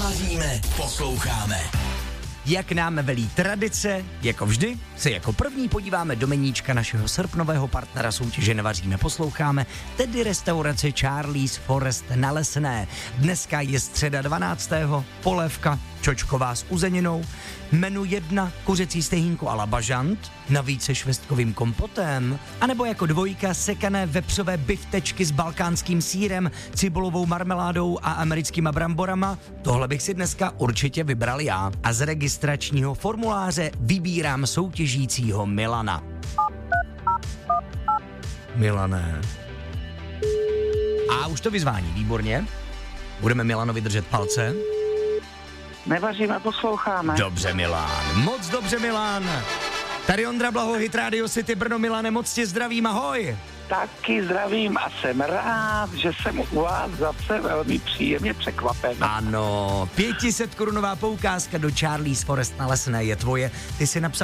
Nevaříme, posloucháme. Jak nám velí tradice, jako vždy, se jako první podíváme do meníčka našeho srpnového partnera soutěže Nevaříme, posloucháme, tedy restaurace Charlie's Forest na Lesné. Dneska je středa 12. polévka čočková s uzeninou, menu 1 kuřecí stehínko a la bažant, navíc se švestkovým kompotem, anebo jako 2 sekané vepřové biftečky s balkánským sýrem, cibulovou marmeládou a americkýma bramborama. Tohle bych si dneska určitě vybral já. A z registračního formuláře vybírám soutěžícího Milana. Milané. A už to vyzvání, výborně. Budeme Milanovi držet palce. Nevaříme, posloucháme. Dobře, Milan. Moc dobře, Milan. Tady Ondra Blaho, Hit Radio City Brno. Milane, moc tě zdravím, ahoj. Taky zdravím a jsem rád, že jsem u vás zase velmi příjemně překvapen. Ano, 500 korunová poukázka do Charlie's Forest na Lesné je tvoje. Ty si napsal